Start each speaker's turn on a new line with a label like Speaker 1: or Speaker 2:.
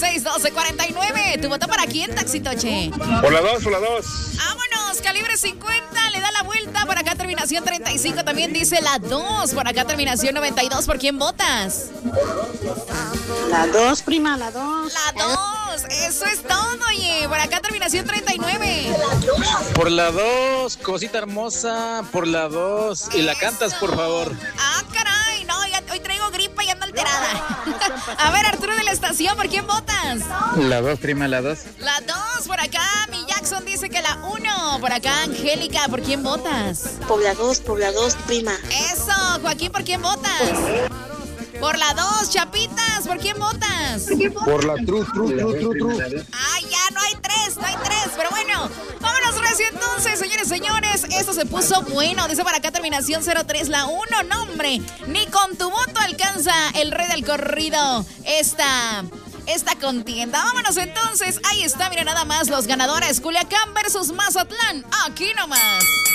Speaker 1: 612-49. ¿Tu voto para quién, Taxitoche?
Speaker 2: Por la 2, por la 2.
Speaker 1: Vámonos, calibre 50, le da la vuelta. Por acá terminación 35 también dice la 2. Por acá terminación 92. ¿Por quién votas?
Speaker 3: La 2, prima, la 2.
Speaker 1: La 2. Eso es todo, oye. Por acá terminación 39.
Speaker 4: Por la 2, cosita hermosa. Por la 2. Y la cantas, por favor.
Speaker 1: Ah, caray. No, hoy traigo gripa y ando alterada. A ver, Arturo de la estación, ¿por quién votas?
Speaker 4: La 2, prima, la 2.
Speaker 1: La 2, por acá, mi Jackson dice que la 1. Por acá, Angélica, ¿por quién votas?
Speaker 3: Por la 2, prima.
Speaker 1: Eso, Joaquín, ¿por quién votas? Por la 2, Chapitas, ¿por quién votas?
Speaker 2: Por la tru.
Speaker 1: Ay, ya, no hay tres, pero bueno, vámonos recio entonces, señores, esto se puso bueno, dice para acá terminación 03, la 1, no hombre, ni con tu voto alcanza el rey del corrido esta contienda. Vámonos entonces, ahí está, mira nada más los ganadores, Culiacán versus Mazatlán, aquí nomás.